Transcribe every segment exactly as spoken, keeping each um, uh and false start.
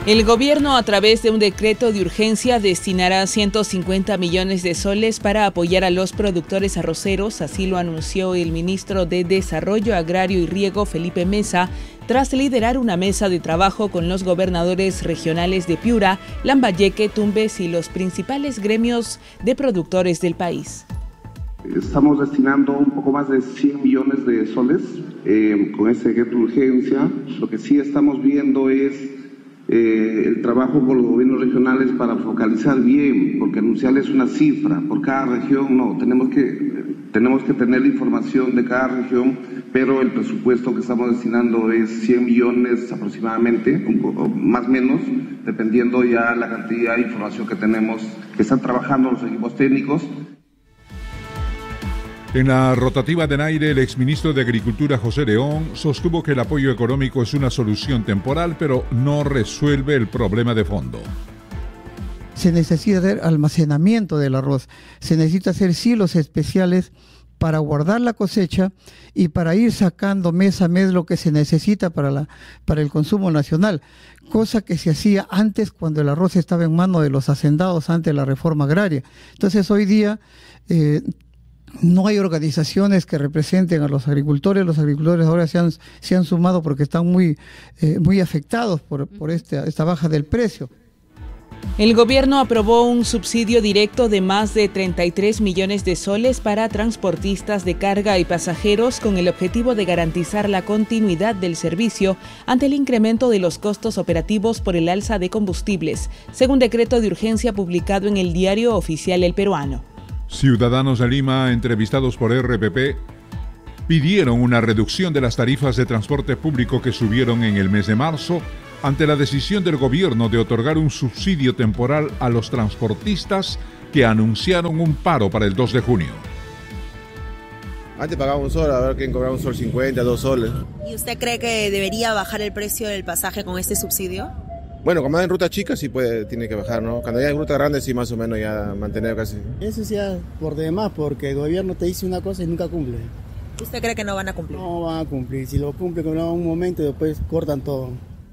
El gobierno, a través de un decreto de urgencia, destinará ciento cincuenta millones de soles para apoyar a los productores arroceros. Así lo anunció el ministro de Desarrollo Agrario y Riego, Felipe Mesa, tras liderar una mesa de trabajo con los gobernadores regionales de Piura, Lambayeque, Tumbes y los principales gremios de productores del país. Estamos destinando un poco más de cien millones de soles eh, con ese decreto de urgencia. Lo que sí estamos viendo es Eh, el trabajo con los gobiernos regionales para focalizar bien, porque anunciarles una cifra por cada región, no, tenemos que, tenemos que tener la información de cada región, pero el presupuesto que estamos destinando es cien millones aproximadamente, un poco, más o menos, dependiendo ya la cantidad de información que tenemos, que están trabajando los equipos técnicos. En la rotativa de Naire, el exministro de Agricultura, José León, sostuvo que el apoyo económico es una solución temporal, pero no resuelve el problema de fondo. Se necesita hacer almacenamiento del arroz, se necesita hacer silos especiales para guardar la cosecha y para ir sacando mes a mes lo que se necesita para, la, para el consumo nacional, cosa que se hacía antes cuando el arroz estaba en manos de los hacendados antes de la reforma agraria. Entonces hoy día Eh, no hay organizaciones que representen a los agricultores. Los agricultores ahora se han, se han sumado porque están muy, eh, muy afectados por, por esta, esta baja del precio. El gobierno aprobó un subsidio directo de más de treinta y tres millones de soles para transportistas de carga y pasajeros con el objetivo de garantizar la continuidad del servicio ante el incremento de los costos operativos por el alza de combustibles, según decreto de urgencia publicado en el Diario Oficial El Peruano. Ciudadanos de Lima, entrevistados por R P P, pidieron una reducción de las tarifas de transporte público que subieron en el mes de marzo ante la decisión del gobierno de otorgar un subsidio temporal a los transportistas que anunciaron un paro para el dos de junio. Antes pagaba un sol, a ver quién cobraba un sol cincuenta, dos soles. ¿Y usted cree que debería bajar el precio del pasaje con este subsidio? Bueno, cuando en ruta chica sí puede, tiene que bajar, ¿no? Cuando ya en ruta grande sí más o menos ya mantener casi. Eso sí es por demás, porque el gobierno te dice una cosa y nunca cumple. ¿Usted cree que no van a cumplir? No van a cumplir, si lo cumplen con un momento después cortan todo.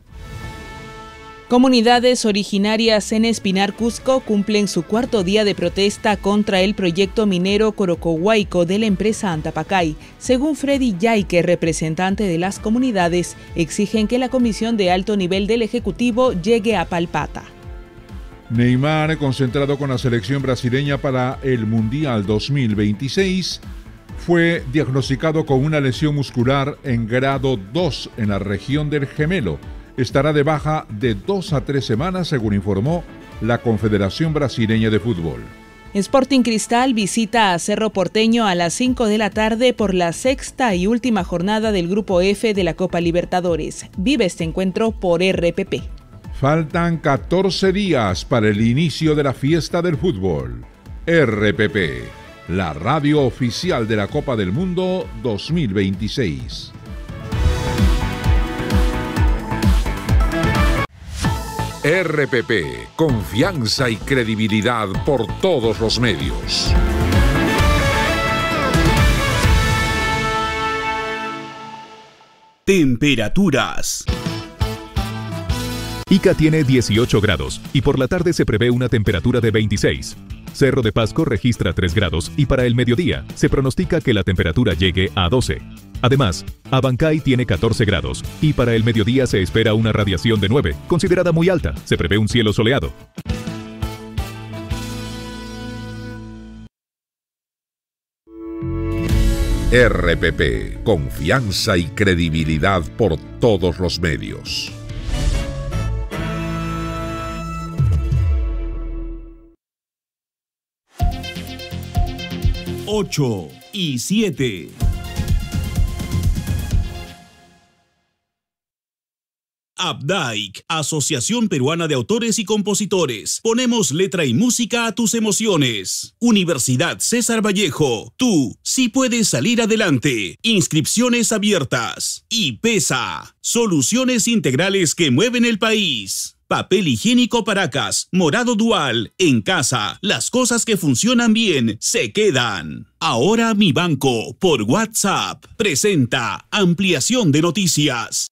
Comunidades originarias en Espinar, Cusco, cumplen su cuarto día de protesta contra el proyecto minero Corocohuayco de la empresa Antapacay. Según Freddy Yaique, representante de las comunidades, exigen que la comisión de alto nivel del Ejecutivo llegue a Palpata. Neymar, concentrado con la selección brasileña para el Mundial dos mil veintiséis, fue diagnosticado con una lesión muscular en grado dos en la región del gemelo. Estará de baja de dos a tres semanas, según informó la Confederación Brasileña de Fútbol. Sporting Cristal visita a Cerro Porteño a las cinco de la tarde por la sexta y última jornada del Grupo F de la Copa Libertadores. Vive este encuentro por R P P. Faltan catorce días para el inicio de la fiesta del fútbol. R P P, la radio oficial de la Copa del Mundo dos mil veintiséis. R P P, confianza y credibilidad por todos los medios. Temperaturas. Ica tiene dieciocho grados y por la tarde se prevé una temperatura de veintiséis. Cerro de Pasco registra tres grados y para el mediodía se pronostica que la temperatura llegue a doce. Además, Abancay tiene catorce grados y para el mediodía se espera una radiación de nueve, considerada muy alta. Se prevé un cielo soleado. R P P, confianza y credibilidad por todos los medios. ocho y siete. Updike, Asociación Peruana de Autores y Compositores. Ponemos letra y música a tus emociones. Universidad César Vallejo. Tú sí puedes salir adelante. Inscripciones abiertas. Y PESA, soluciones integrales que mueven el país. Papel higiénico Paracas, morado dual, en casa. Las cosas que funcionan bien se quedan. Ahora Mi Banco, por WhatsApp, presenta ampliación de noticias.